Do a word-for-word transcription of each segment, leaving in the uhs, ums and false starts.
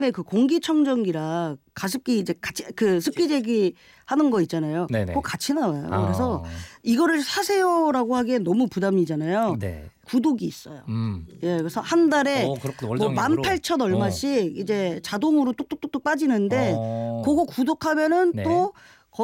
그 공기청정기랑 가습기 이제 같이 그 습기제기 하는 거 있잖아요. 네네. 그거 같이 나와요. 어. 그래서 이거를 사세요라고 하기엔 너무 부담이잖아요. 네. 구독이 있어요. 음. 예, 그래서 한 달에 오, 뭐 만 팔천 얼마씩 어. 이제 자동으로 뚝뚝뚝뚝 빠지는데 어. 그거 구독하면은 네. 또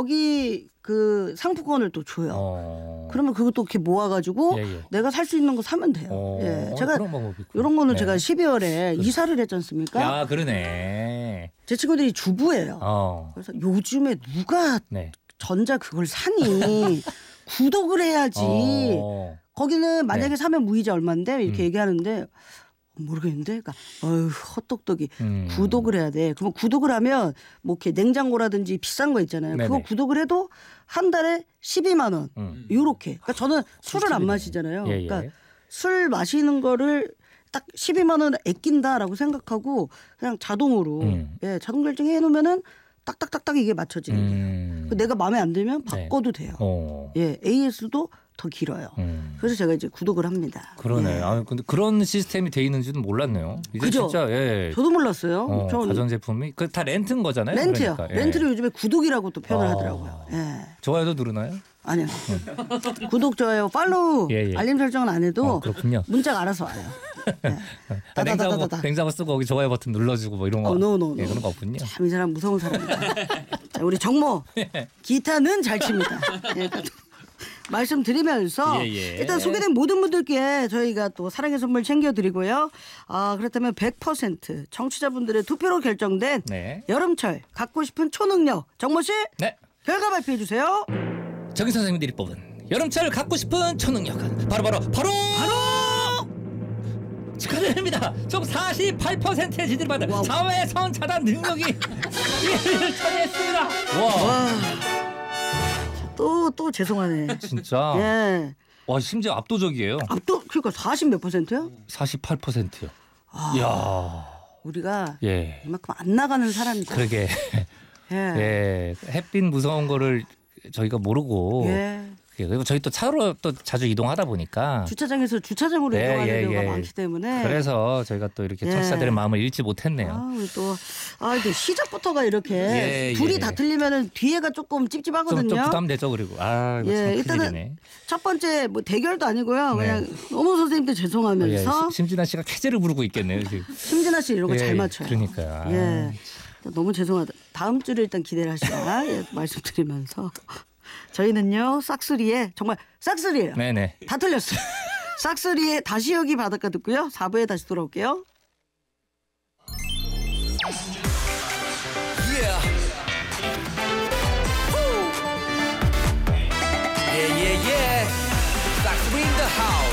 거기 그 상품권을 또 줘요. 어. 그러면 그것도 이렇게 모아가지고 예, 예. 내가 살 수 있는 거 사면 돼요. 어. 예, 제가 어, 이런 거는 네. 제가 십이월에 그래. 이사를 했지 않습니까? 야, 그러네. 제 친구들이 주부예요. 어. 그래서 요즘에 누가 네. 전자 그걸 사니 구독을 해야지. 어. 거기는 만약에 네. 사면 무이자 얼마인데 이렇게 음. 얘기하는데 모르겠는데, 그러니까 어휴 헛똑똑이 음. 구독을 해야 돼. 그러면 구독을 하면 뭐 이렇게 냉장고라든지 비싼 거 있잖아요. 네네. 그거 구독을 해도 한 달에 십이만 원 음. 요렇게. 그러니까 저는 술을 안 마시잖아요. 예, 예. 그러니까 술 마시는 거를 딱 십이만 원 아낀다라고 생각하고 그냥 자동으로 음. 예, 자동 결정해 놓으면은 딱딱딱딱 이게 맞춰지는 음. 거예요. 내가 마음에 안 들면 바꿔도 네. 돼요. 어. 예, 에이에스도 더 길어요. 음. 그래서 제가 이제 구독을 합니다. 그러네. 예. 아, 근데 그런 시스템이 돼 있는지는 몰랐네요. 이제 그죠? 진짜 예. 저도 몰랐어요. 어, 가전제품이 그 다 렌트인 거잖아요. 렌트요. 그러니까. 렌트를 예. 요즘에 구독이라고 또 표현을 아. 하더라고요. 예. 좋아요도 누르나요? 아니요. 음. 구독, 좋아요, 팔로우, 예, 예. 알림 설정은 안 해도 어, 그렇군요. 문자가 알아서 와요. 예. 아, 냉장고, 냉장고 쓰고 거기 좋아요 버튼 눌러주고 뭐 이런 거. 어, 노, 노, 예, 노. 그런 거 없군요. 참 이 사람 무서운 사람이다. 자, 우리 정모 기타는 잘 칩니다. 예, 말씀드리면서 예, 예. 일단 소개된 모든 분들께 저희가 또 사랑의 선물 챙겨드리고요. 아, 그렇다면 백 퍼센트 청취자분들의 투표로 결정된 네. 여름철 갖고 싶은 초능력 정모 씨 네. 결과 발표해 주세요. 정희 선생님들이 뽑은 여름철 갖고 싶은 초능력은 바로 바로 바로 바로 축하드립니다. 총 사십팔 퍼센트의 지지를 받은 와우. 자외선 차단 능력이 일위를 차지했습니다. 와. 와. 또, 또 죄송하네. 진짜? 예. 와, 심지어 압도적이에요. 압도, 그러니까 사십 몇 퍼센트요? 사십팔 퍼센트요. 아, 이야. 우리가 예. 이만큼 안 나가는 사람이다. 그러게. 예. 예. 햇빛 무서운 거를 저희가 모르고. 예. 그리고 저희 또 차로 또 자주 이동하다 보니까 주차장에서 주차장으로 예, 이동하는 예, 경우가 예. 많기 때문에 그래서 저희가 또 이렇게 예. 청취자들의 마음을 잃지 못했네요. 아, 우리 또 아, 이게 시작부터가 이렇게 예, 둘이 예. 다 틀리면은 뒤에가 조금 찝찝하거든요. 좀, 좀 부담되죠, 그리고 아, 이거 예, 참 일단은 큰일이네. 첫 번째 뭐 대결도 아니고요. 네. 그냥 너무 선생님들 죄송하면서 예, 심진아 씨가 쾌재를 부르고 있겠네요. 지금. 심진아 씨 이런 거 잘 예, 맞춰요. 그러니까요. 아. 예, 너무 죄송하다. 다음 주를 일단 기대를 하시라 예, 말씀드리면서. 저희는요 싹쓸이에 정말 싹쓸이에요. 네네. 다 틀렸어요. 싹쓸이에 다시 여기 바닷가 듣고요. 사 부에 다시 돌아올게요. Yeah. Yeah, yeah, yeah. 싹쓸이 in the house.